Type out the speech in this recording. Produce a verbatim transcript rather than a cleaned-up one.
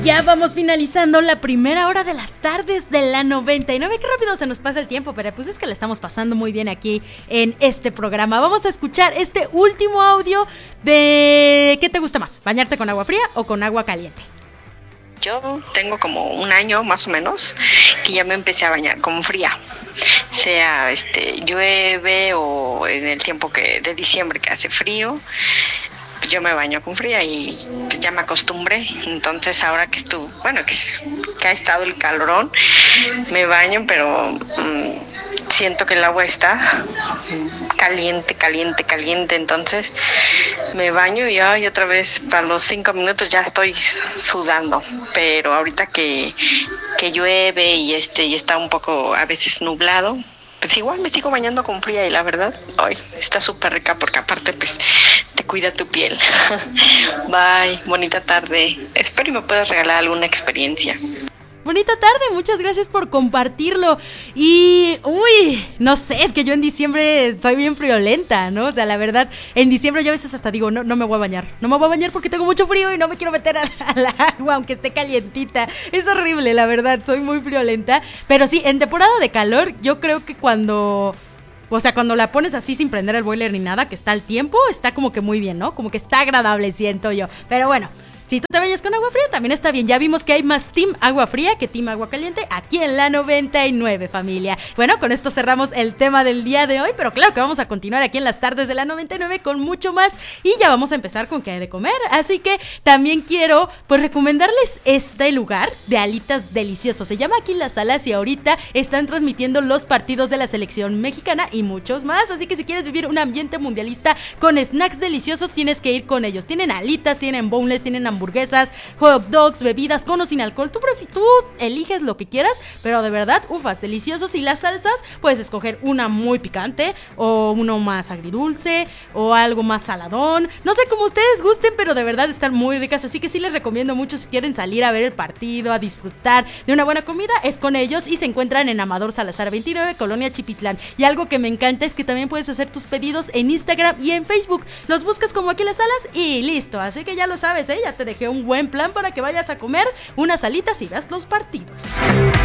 ya vamos finalizando la primera hora de las tardes de la noventa y nueve. Qué rápido se nos pasa el tiempo, pero pues es que la estamos pasando muy bien aquí en este programa. Vamos a escuchar este último audio de... ¿Qué te gusta más? ¿Bañarte con agua fría o con agua caliente? Yo tengo como un año más o menos que ya me empecé a bañar con fría, sea este llueve o en el tiempo que de diciembre que hace frío, pues yo me baño con fría y pues ya me acostumbré. Entonces ahora que estuvo, bueno, que, que ha estado el calorón, me baño, pero mmm, siento que el agua está caliente, caliente, caliente, entonces me baño y ay, otra vez para los cinco minutos ya estoy sudando, pero ahorita que, que llueve y este y está un poco a veces nublado, pues igual me sigo bañando con fría y la verdad, ay, está súper rica porque aparte pues te cuida tu piel. Bye, bonita tarde, espero y me puedas regalar alguna experiencia. Bonita tarde, muchas gracias por compartirlo. Y, uy, no sé, es que yo en diciembre soy bien friolenta, ¿no? O sea, la verdad, en diciembre yo a veces hasta digo, no, no me voy a bañar. No me voy a bañar porque tengo mucho frío y no me quiero meter al agua, aunque esté calientita. Es horrible, la verdad, soy muy friolenta. Pero sí, en temporada de calor, yo creo que cuando... O sea, cuando la pones así sin prender el boiler ni nada, que está al tiempo, está como que muy bien, ¿no? Como que está agradable, siento yo. Pero bueno... Si tú te bañas con agua fría, también está bien. Ya vimos que hay más team agua fría que team agua caliente aquí en la noventa y nueve, familia. Bueno, con esto cerramos el tema del día de hoy, pero claro que vamos a continuar aquí en las tardes de la noventa y nueve con mucho más y ya vamos a empezar con qué hay de comer. Así que también quiero pues recomendarles este lugar de alitas deliciosos. Se llama Aquí Las Alas y ahorita están transmitiendo los partidos de la selección mexicana y muchos más. Así que si quieres vivir un ambiente mundialista con snacks deliciosos, tienes que ir con ellos. Tienen alitas, tienen boneless, tienen hamburguesas, hamburguesas, hot dogs, bebidas con o sin alcohol. Tú, tú eliges lo que quieras, pero de verdad, ufas, deliciosos. Y las salsas, puedes escoger una muy picante o uno más agridulce o algo más saladón. No sé cómo ustedes gusten, pero de verdad están muy ricas. Así que sí les recomiendo mucho si quieren salir a ver el partido, a disfrutar de una buena comida, es con ellos y se encuentran en Amador Salazar veintinueve, Colonia Chipitlán. Y algo que me encanta es que también puedes hacer tus pedidos en Instagram y en Facebook. Los buscas como Aquí Las Alas y listo. Así que ya lo sabes, ¿eh? Ya te dejé un buen plan para que vayas a comer unas alitas y veas los partidos.